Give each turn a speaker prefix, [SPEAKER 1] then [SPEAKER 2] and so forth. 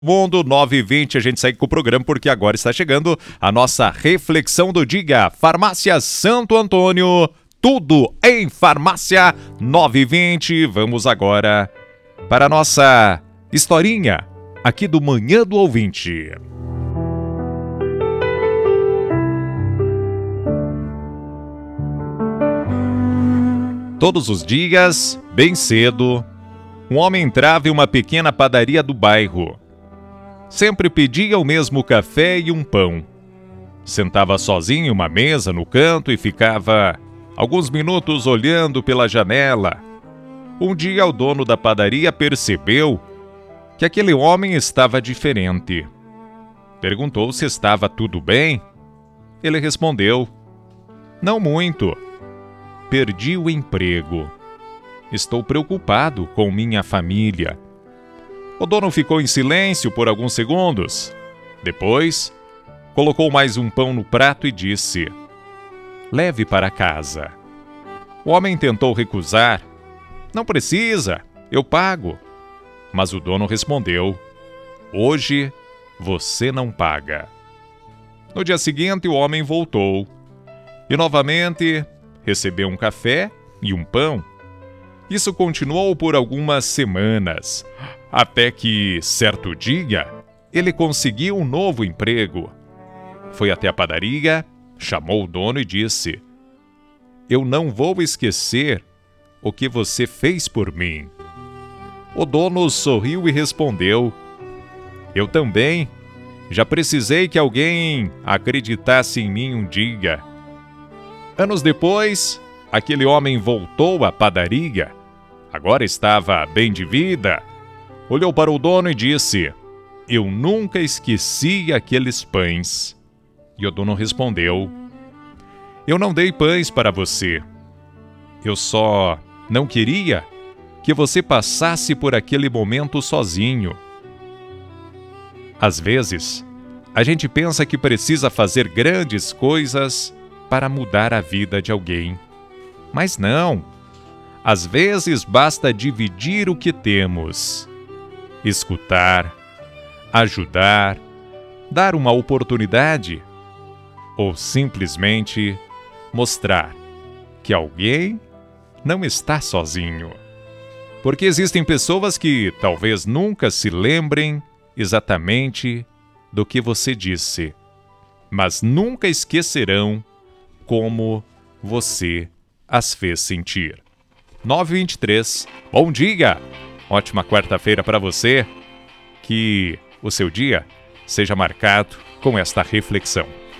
[SPEAKER 1] Mundo 9h20, a gente segue com o programa porque agora está chegando a nossa reflexão do dia. Farmácia Santo Antônio, tudo em farmácia 9h20. Vamos agora para a nossa historinha aqui do Manhã do Ouvinte. Todos os dias, bem cedo, um homem entrava em uma pequena padaria do bairro. Sempre pedia o mesmo café e um pão. Sentava sozinho em uma mesa no canto e ficava alguns minutos olhando pela janela. Um dia o dono da padaria percebeu que aquele homem estava diferente. Perguntou se estava tudo bem. Ele respondeu: "Não muito. Perdi o emprego. Estou preocupado com minha família." O dono ficou em silêncio por alguns segundos. Depois, colocou mais um pão no prato e disse: "Leve para casa." O homem tentou recusar. "Não precisa, eu pago." Mas o dono respondeu: "Hoje você não paga." No dia seguinte, o homem voltou e novamente recebeu um café e um pão. Isso continuou por algumas semanas, até que, certo dia, ele conseguiu um novo emprego. Foi até a padaria, chamou o dono e disse: "Eu não vou esquecer o que você fez por mim." O dono sorriu e respondeu: "Eu também. Já precisei que alguém acreditasse em mim um dia." Anos depois, aquele homem voltou à padaria. Agora estava bem de vida. Olhou para o dono e disse: "Eu nunca esqueci aqueles pães." E o dono respondeu: "Eu não dei pães para você. Eu só não queria que você passasse por aquele momento sozinho." Às vezes, a gente pensa que precisa fazer grandes coisas para mudar a vida de alguém. Mas não. Às vezes basta dividir o que temos. Escutar, ajudar, dar uma oportunidade ou simplesmente mostrar que alguém não está sozinho. Porque existem pessoas que talvez nunca se lembrem exatamente do que você disse, mas nunca esquecerão como você as fez sentir. 9h23, bom dia! Ótima quarta-feira para você. Que o seu dia seja marcado com esta reflexão.